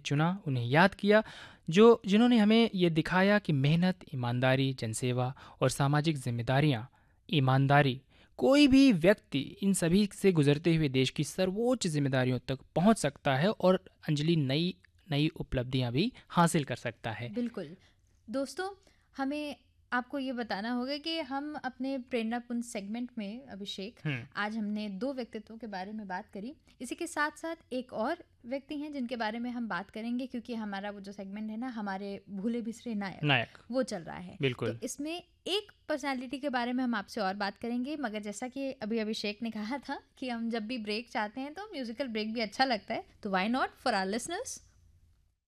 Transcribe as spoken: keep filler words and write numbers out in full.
चुना, उन्हें याद किया, जो जिन्होंने हमें ये दिखाया कि मेहनत, ईमानदारी, जनसेवा और सामाजिक जिम्मेदारियाँ, ईमानदारी, कोई भी व्यक्ति इन सभी से गुजरते हुए देश की सर्वोच्च जिम्मेदारियों तक पहुंच सकता है और अंजलि नई नई उपलब्धियां भी हासिल कर सकता है। बिल्कुल। दोस्तों, हमें आपको ये बताना होगा कि हम अपने प्रेरणापुंज सेगमेंट में, अभिषेक, हम्म आज हमने दो व्यक्तित्वों के बारे में बात करी। इसी के साथ साथ एक और व्यक्ति हैं जिनके बारे में हम बात करेंगे, क्योंकि हमारा वो जो सेगमेंट है ना, हमारे भूले बिसरे नायक, नायक, वो चल रहा है। तो बिल्कुल। इसमें एक पर्सनालिटी के बारे में हम आपसे और बात करेंगे, मगर जैसा कि अभी अभिषेक ने कहा था कि हम जब भी ब्रेक चाहते हैं तो म्यूजिकल ब्रेक भी अच्छा लगता है, तो why not for our listeners.